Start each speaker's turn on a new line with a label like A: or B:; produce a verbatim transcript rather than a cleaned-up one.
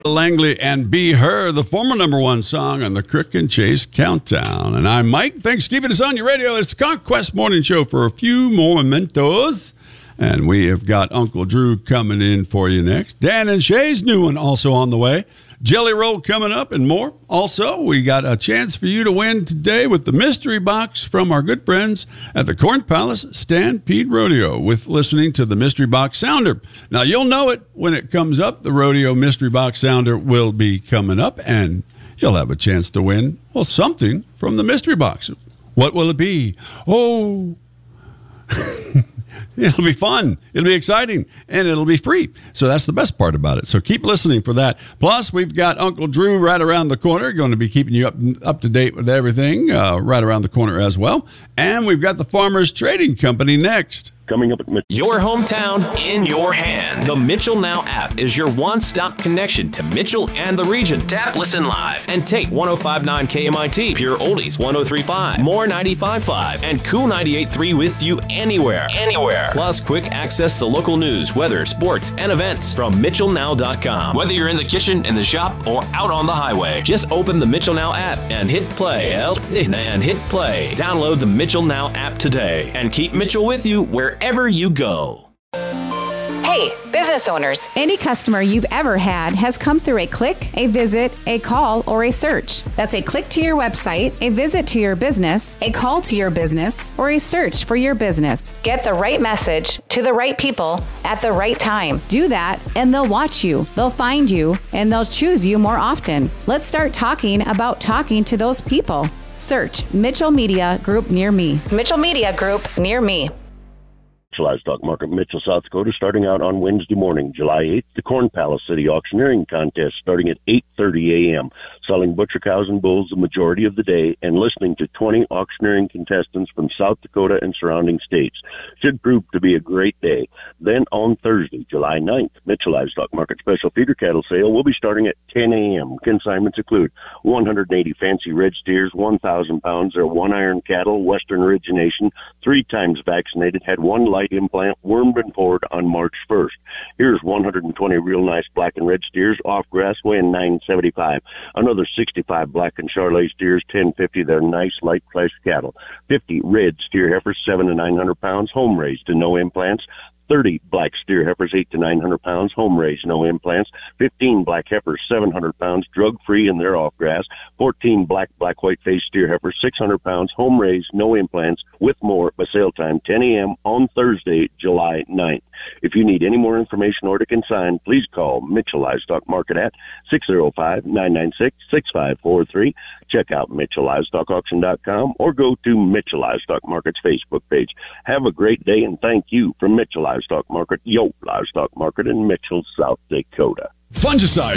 A: Langley and Be Her, the former number one song on the Crick and Chase Countdown. And I'm Mike. Thanks for keeping us on your radio. It's the Conquest Morning Show for a few more mementos. And we have got Uncle Drew coming in for you next. Dan and Shay's new one also on the way. Jelly Roll coming up and more. Also, we got a chance for you to win today with the mystery box from our good friends at the Corn Palace Stampede Rodeo with listening to the mystery box sounder. Now, you'll know it when it comes up. The rodeo mystery box sounder will be coming up, and you'll have a chance to win, well, something from the mystery box. What will it be? Oh... It'll be fun. It'll be exciting, and it'll be free. So that's the best part about it. So keep listening for that. Plus, we've got Uncle Drew right around the corner, going to be keeping you up up to date with everything uh, right around the corner as well. And we've got the Farmers Trading Company next.
B: Coming up at Mitchell.
C: Your hometown in your hand. The Mitchell Now app is your one-stop connection to Mitchell and the region. Tap, listen live, and take one oh five point nine K M I T, Pure Oldies one oh three point five, More ninety-five point five, and Cool ninety-eight point three with you anywhere. Anywhere. Plus, quick access to local news, weather, sports, and events from Mitchell Now dot com. Whether you're in the kitchen, in the shop, or out on the highway, just open the Mitchell Now app and hit play. And hit play. Download the Mitchell Now app today and keep Mitchell with you wherever you go.
D: Hey, business owners.
E: Any customer you've ever had has come through a click, a visit, a call, or a search. That's a click to your website, a visit to your business, a call to your business, or a search for your business.
D: Get the right message to the right people at the right time.
E: Do that, and they'll watch you, they'll find you, and they'll choose you more often. Let's start talking about talking to those people. Search Mitchell Media Group near me.
D: Mitchell Media Group near me.
B: Livestock Market, Mitchell, South Dakota, starting out on Wednesday morning, July eighth, the Corn Palace City Auctioneering Contest starting at eight thirty a.m., selling butcher cows and bulls the majority of the day and listening to twenty auctioneering contestants from South Dakota and surrounding states. Should prove to be a great day. Then on Thursday, July ninth, Mitchell Livestock Market Special Feeder Cattle Sale will be starting at ten a.m. Consignments include one hundred eighty fancy red steers, one thousand pounds. They're one-iron cattle, Western origination, three times vaccinated, had one life implant, wormed and poured on March first. Here's one hundred twenty real nice black and red steers off grass weighing nine seventy-five. Another sixty-five black and Charolais steers, ten fifty. They're nice light flesh cattle. fifty red steer heifers, seven to nine hundred pounds, home raised and no implants. thirty black steer heifers, eight to nine hundred pounds, home raised, no implants. fifteen black heifers, seven hundred pounds, drug free and they're off grass. fourteen black, black, white faced steer heifers, six hundred pounds, home raised, no implants, with more by sale time, ten a.m. on Thursday, July ninth. If you need any more information or to consign, please call Mitchell Livestock Market at six oh five, nine nine six, six five four three. Check out Mitchell Livestock Auction dot com or go to Mitchell Livestock Market's Facebook page. Have a great day, and thank you from Mitchell Livestock Market, Yo Livestock Market in Mitchell, South Dakota.
A: Fungicide.